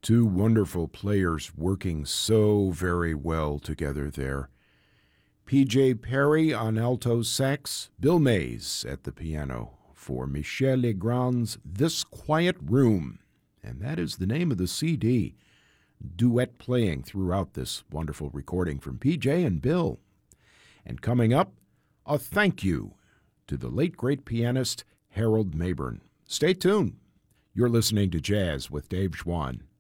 Two wonderful players working so very well together there. P.J. Perry on alto sax, Bill Mays at the piano for Michel Legrand's This Quiet Room. And that is the name of the CD. Duet playing throughout this wonderful recording from P.J. and Bill. And coming up, a thank you to the late great pianist Harold Mabern. Stay tuned. You're listening to Jazz with Dave Schwann.